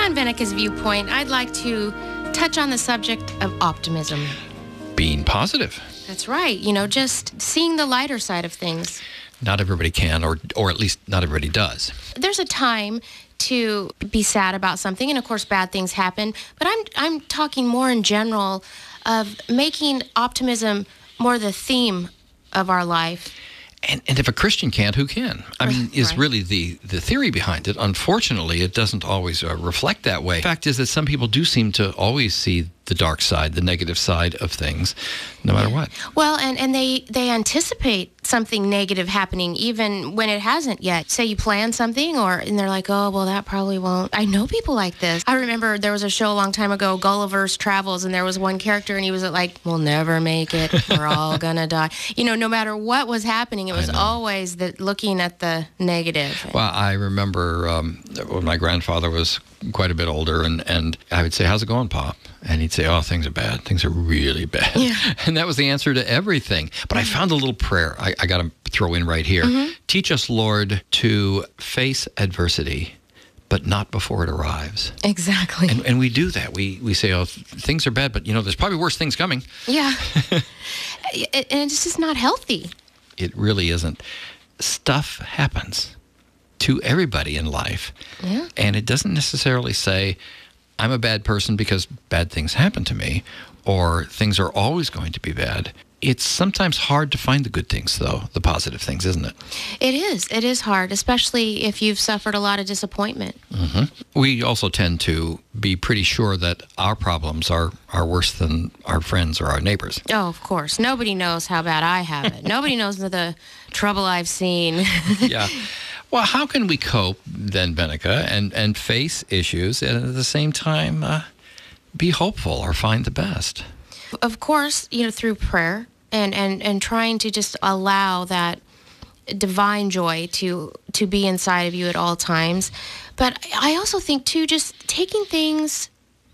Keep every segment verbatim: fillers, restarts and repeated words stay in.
John Beneca's viewpoint, I'd like to touch on the subject of optimism. Being positive. That's right. You know, just seeing the lighter side of things. Not everybody can, or or at least not everybody does. There's a time to be sad about something, and of course bad things happen, but I'm I'm talking more in general of making optimism more the theme of our life. And, and if a Christian can't, who can? I mean, is Right. really the, the theory behind it. Unfortunately, it doesn't always uh, reflect that way. The fact is that some people do seem to always see the dark side, the negative side of things, no matter what. Well, and, and they, they anticipate something negative happening even when it hasn't yet. Say you plan something, or and they're like, oh, well, that probably won't. I know people like this. I remember there was a show a long time ago, Gulliver's Travels, and there was one character, and he was like, we'll never make it. We're all gonna die. You know, no matter what was happening, it was always the, looking at the negative. Well, I remember um, when my grandfather was quite a bit older, and, and I would say, how's it going, Pop? And he'd say, oh, things are bad. Things are really bad. Yeah. And that was the answer to everything. But I found a little prayer I, I got to throw in right here. Mm-hmm. Teach us, Lord, to face adversity, but not before it arrives. Exactly. And, and we do that. We we say, oh, th- things are bad, but, you know, there's probably worse things coming. Yeah. It- and it's just not healthy. It really isn't. Stuff happens to everybody in life. Yeah. And it doesn't necessarily say, I'm a bad person because bad things happen to me, or things are always going to be bad. It's sometimes hard to find the good things, though, the positive things, isn't it? It is. It is hard, especially if you've suffered a lot of disappointment. Mm-hmm. We also tend to be pretty sure that our problems are, are worse than our friends or our neighbors. Oh, of course. Nobody knows how bad I have it. Nobody knows the, the trouble I've seen. Yeah. Well, how can we cope, then, Beneca, and, and face issues and at the same time uh, be hopeful or find the best? Of course, you know, through prayer and, and, and trying to just allow that divine joy to to be inside of you at all times. But I also think, too, just taking things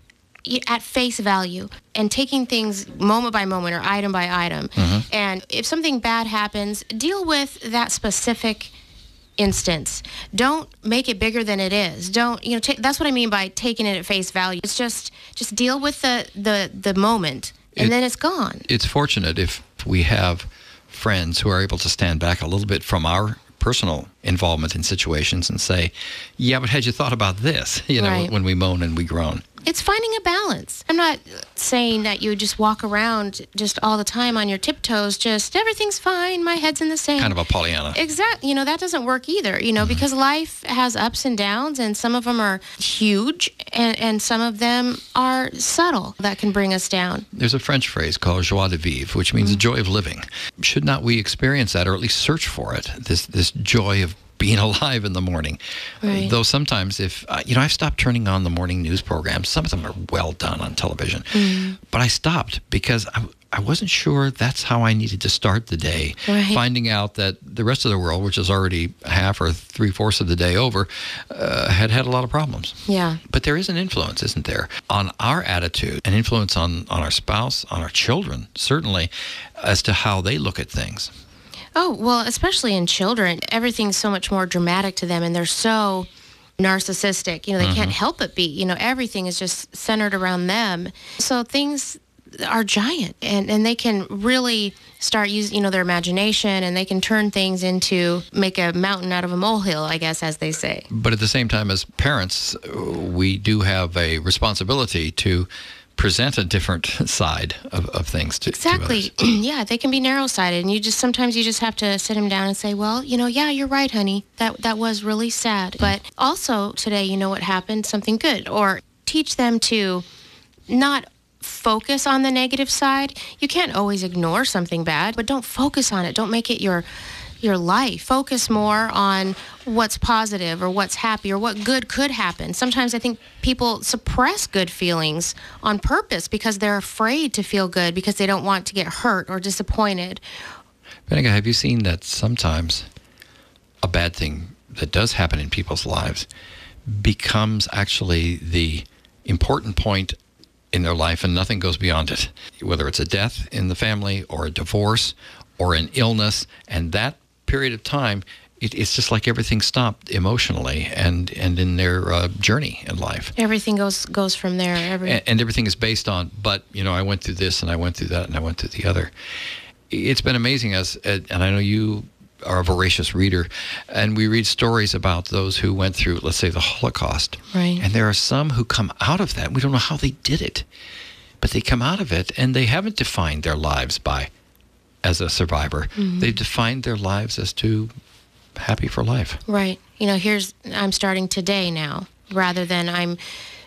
at face value and taking things moment by moment or item by item. Mm-hmm. And if something bad happens, deal with that specific instance. Don't make it bigger than it is. Don't, you know, ta- that's what I mean by taking it at face value. It's just just deal with the the, the moment, and It- then it's gone. It's fortunate if we have friends who are able to stand back a little bit from our personal involvement in situations and say, yeah, but had you thought about this? You know, Right. when we moan and we groan. It's finding a balance. I'm not saying that you just walk around just all the time on your tiptoes, just everything's fine, my head's in the sand. Kind of a Pollyanna. Exactly. You know, that doesn't work either, you know, Mm-hmm. because life has ups and downs, and some of them are huge, and, and some of them are subtle that can bring us down. There's a French phrase called joie de vivre, which means the joy of living. Should not we experience that, or at least search for it, this this joy of being alive in the morning? Right. Though sometimes if, uh, you know, I've stopped turning on the morning news programs. Some of them are well done on television. But I stopped because I, I wasn't sure that's how I needed to start the day. Right. Finding out that the rest of the world, which is already half or three-fourths of the day over, uh, had had a lot of problems. Yeah. But there is an influence, isn't there, on our attitude, an influence on, on our spouse, on our children, certainly, as to how they look at things. Oh, well, especially in children, everything's so much more dramatic to them, and they're so narcissistic. You know, they can't help but be. You know, everything is just centered around them. So things are giant, and, and they can really start using, you know, their imagination, and they can turn things into, make a mountain out of a molehill, I guess, as they say. But at the same time, as parents, we do have a responsibility to present a different side of, of things to, Exactly. to others. Yeah, they can be narrow-sighted, and you just sometimes you just have to sit them down and say, well, you know, yeah, you're right, honey. That that was really sad. But also today, you know what happened? Something good. Or teach them to not focus on the negative side. You can't always ignore something bad, but don't focus on it. Don't make it your your life. Focus more on what's positive or what's happy or what good could happen. Sometimes I think people suppress good feelings on purpose because they're afraid to feel good because they don't want to get hurt or disappointed. Beneca, have you seen that sometimes a bad thing that does happen in people's lives becomes actually the important point in their life and nothing goes beyond it? Whether it's a death in the family or a divorce or an illness, and that period of time it, it's just like everything stopped emotionally and, and in their uh, journey in life. Everything goes goes from there. Every... And, and everything is based on, but, you know, I went through this and I went through that and I went through the other. It's been amazing, as and I know you are a voracious reader, and we read stories about those who went through, let's say, the Holocaust. Right. And there are some who come out of that. We don't know how they did it, but they come out of it, and they haven't defined their lives by as a survivor. Mm-hmm. They've defined their lives as to happy for life. Right. You know, here's, I'm starting today now, rather than I'm,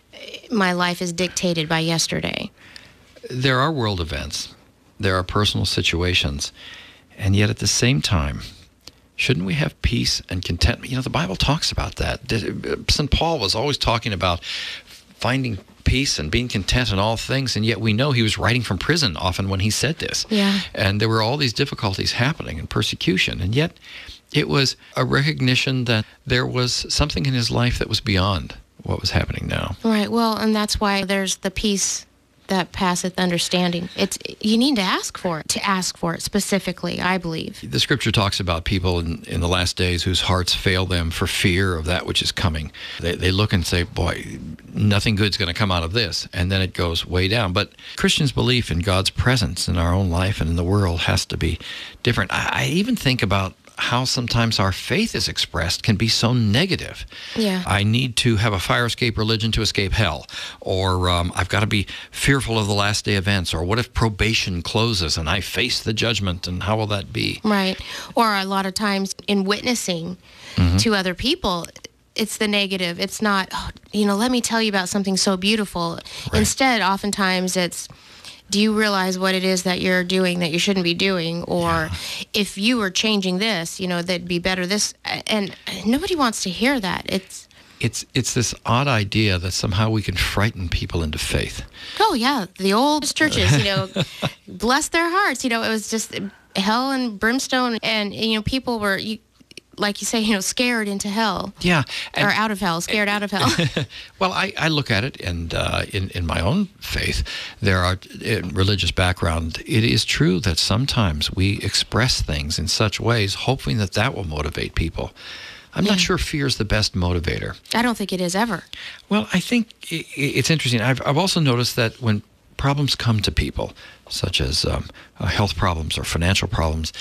my life is dictated by yesterday. There are world events. There are personal situations. And yet at the same time, shouldn't we have peace and contentment? You know, the Bible talks about that. Saint Paul was always talking about finding peace and being content in all things, and yet we know he was writing from prison often when he said this. Yeah. And there were all these difficulties happening and persecution, and yet it was a recognition that there was something in his life that was beyond what was happening now. Right. Well, and that's why there's the peace that passeth understanding. It's, you need to ask for it, to ask for it specifically, I believe. The scripture talks about people in, in the last days whose hearts fail them for fear of that which is coming. They, they look and say, boy, nothing good's going to come out of this. And then it goes way down. But Christians' belief in God's presence in our own life and in the world has to be different. I, I even think about how sometimes our faith is expressed can be so negative. Yeah. I need to have a fire escape religion to escape hell. Or um, I've got to be fearful of the last day events. Or what if probation closes and I face the judgment, and how will that be? Right. Or a lot of times in witnessing mm-hmm. to other people, it's the negative. It's not, oh, you know, let me tell you about something so beautiful. Right. Instead, oftentimes it's, do you realize what it is that you're doing that you shouldn't be doing? Or yeah. if you were changing this, you know, that'd be better this. And nobody wants to hear that. It's it's it's this odd idea that somehow we can frighten people into faith. Oh, yeah. The old churches, you know, bless their hearts. You know, it was just hell and brimstone. And, you know, people were... You, like you say, you know, scared into hell. Yeah. And, or out of hell, scared out of hell. Well, I, I look at it, and uh, in, in my own faith, there are, in religious background, it is true that sometimes we express things in such ways, hoping that that will motivate people. I'm yeah. not sure fear is the best motivator. I don't think it is ever. Well, I think it, it's interesting. I've, I've also noticed that when problems come to people, such as um, uh, health problems or financial problems,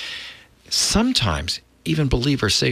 sometimes even believers say,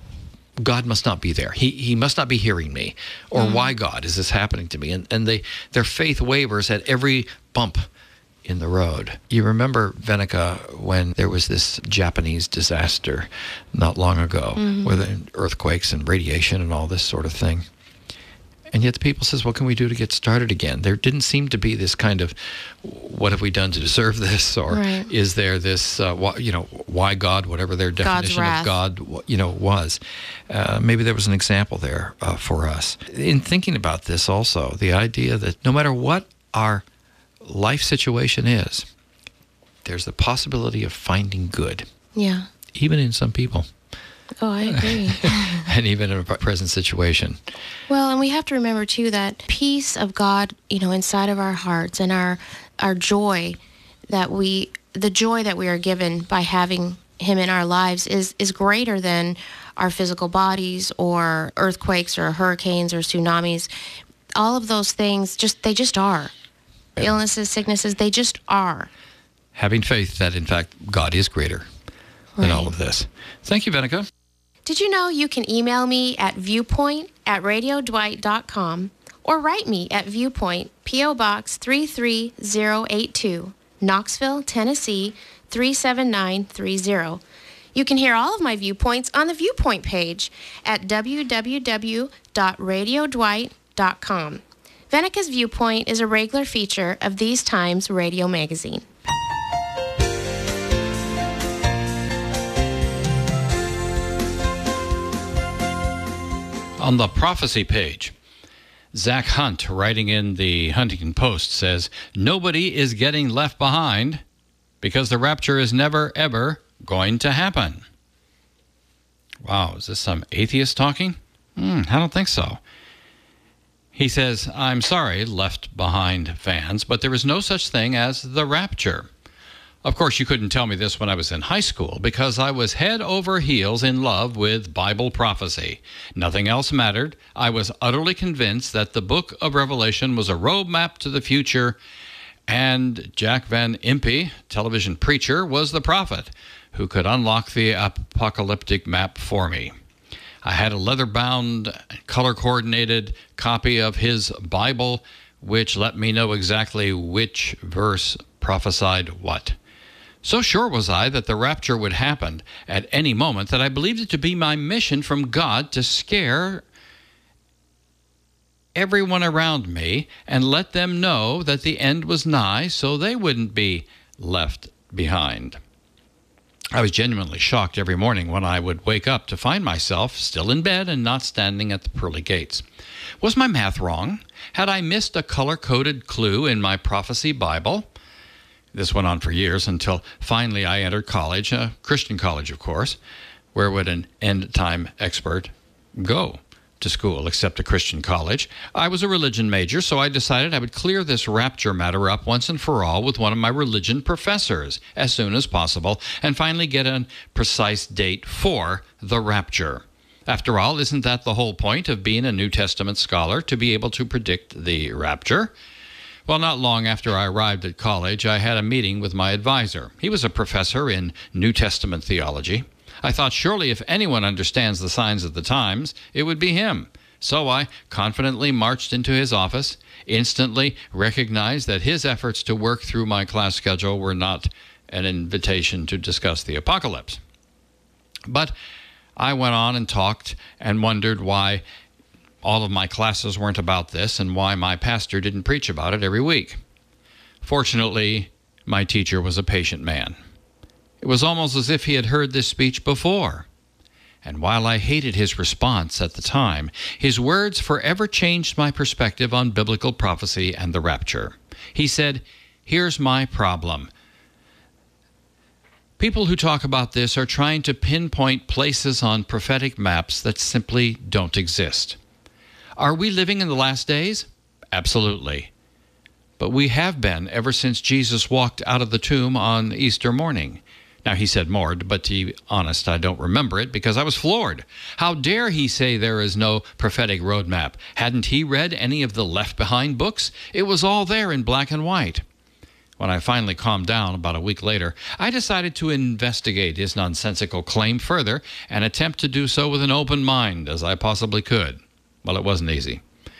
God must not be there. He he must not be hearing me. Or mm. why, God, is this happening to me? And and they their faith wavers at every bump in the road. You remember, Venica, when there was this Japanese disaster not long ago, mm-hmm. with earthquakes and radiation and all this sort of thing. And yet the people says, what can we do to get started again? There didn't seem to be this kind of, what have we done to deserve this? Or right. is there this, uh, why, you know, why God, whatever their definition of God, you know, was. Uh, maybe there was an example there uh, for us. In thinking about this also, the idea that no matter what our life situation is, there's the possibility of finding good. Yeah. Even in some people. Oh, I agree. And even in a present situation. Well, and we have to remember, too, that peace of God, you know, inside of our hearts, and our our joy that we, the joy that we are given by having Him in our lives is, is greater than our physical bodies or earthquakes or hurricanes or tsunamis. All of those things, just they just are. Yeah. Illnesses, sicknesses, they just are. Having faith that, in fact, God is greater than all of this. Thank you, Venica. Did you know you can email me at viewpoint at radio dwight dot com or write me at Viewpoint, P O Box three three zero eight two, Knoxville, Tennessee three seven nine three zero. You can hear all of my viewpoints on the Viewpoint page at w w w dot radio dwight dot com. Venica's Viewpoint is a regular feature of These Times Radio magazine. On the prophecy page, Zach Hunt, writing in the Huntington Post, says, nobody is getting left behind because the rapture is never, ever going to happen. Wow, is this some atheist talking? Hmm, I don't think so. He says, I'm sorry, Left Behind fans, but there is no such thing as the rapture. Of course, you couldn't tell me this when I was in high school because I was head over heels in love with Bible prophecy. Nothing else mattered. I was utterly convinced that the book of Revelation was a roadmap to the future, and Jack Van Impe, television preacher, was the prophet who could unlock the apocalyptic map for me. I had a leather-bound, color-coordinated copy of his Bible, which let me know exactly which verse prophesied what. So sure was I that the rapture would happen at any moment that I believed it to be my mission from God to scare everyone around me and let them know that the end was nigh so they wouldn't be left behind. I was genuinely shocked every morning when I would wake up to find myself still in bed and not standing at the pearly gates. Was my math wrong? Had I missed a color-coded clue in my prophecy Bible? This went on for years until finally I entered college, a Christian college, of course. Where would an end-time expert go to school except a Christian college? I was a religion major, so I decided I would clear this rapture matter up once and for all with one of my religion professors as soon as possible and finally get a precise date for the rapture. After all, isn't that the whole point of being a New Testament scholar, to be able to predict the rapture? Well, not long after I arrived at college, I had a meeting with my advisor. He was a professor in New Testament theology. I thought surely if anyone understands the signs of the times, it would be him. So I confidently marched into his office, instantly recognized that his efforts to work through my class schedule were not an invitation to discuss the apocalypse. But I went on and talked and wondered why all of my classes weren't about this and why my pastor didn't preach about it every week. Fortunately, my teacher was a patient man. It was almost as if he had heard this speech before. And while I hated his response at the time, his words forever changed my perspective on biblical prophecy and the rapture. He said, "Here's my problem. People who talk about this are trying to pinpoint places on prophetic maps that simply don't exist. Are we living in the last days? Absolutely. But we have been ever since Jesus walked out of the tomb on Easter morning." Now, he said more, but to be honest, I don't remember it because I was floored. How dare he say there is no prophetic roadmap? Hadn't he read any of the Left Behind books? It was all there in black and white. When I finally calmed down about a week later, I decided to investigate his nonsensical claim further and attempt to do so with an open mind as I possibly could. Well, it wasn't easy.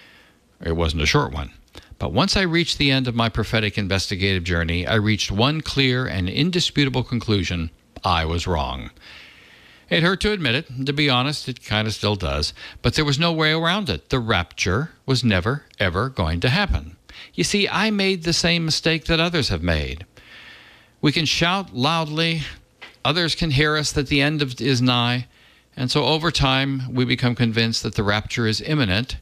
It wasn't a short one. But once I reached the end of my prophetic investigative journey, I reached one clear and indisputable conclusion: I was wrong. It hurt to admit it. To be honest, it kind of still does. But there was no way around it. The rapture was never, ever going to happen. You see, I made the same mistake that others have made. We can shout loudly. Others can hear us that the end of, is nigh. And so over time, we become convinced that the rapture is imminent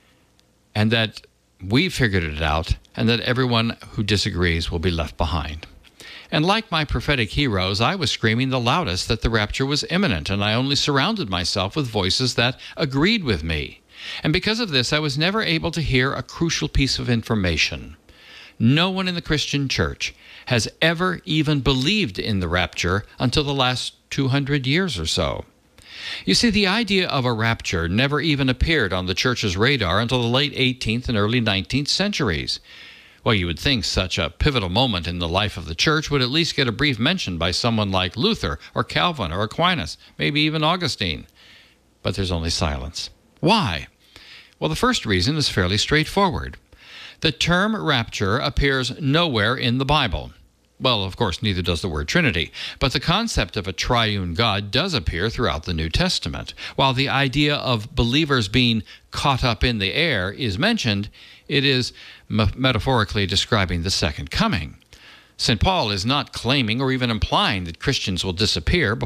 and that we've figured it out and that everyone who disagrees will be left behind. And like my prophetic heroes, I was screaming the loudest that the rapture was imminent, and I only surrounded myself with voices that agreed with me. And because of this, I was never able to hear a crucial piece of information. No one in the Christian church has ever even believed in the rapture until the last two hundred years or so. You see, the idea of a rapture never even appeared on the church's radar until the late eighteenth and early nineteenth centuries. Well, you would think such a pivotal moment in the life of the church would at least get a brief mention by someone like Luther or Calvin or Aquinas, maybe even Augustine. But there's only silence. Why? Well, the first reason is fairly straightforward. The term rapture appears nowhere in the Bible. Well, of course, neither does the word Trinity, but the concept of a triune God does appear throughout the New Testament. While the idea of believers being caught up in the air is mentioned, it is me- metaphorically describing the second coming. Saint Paul is not claiming or even implying that Christians will disappear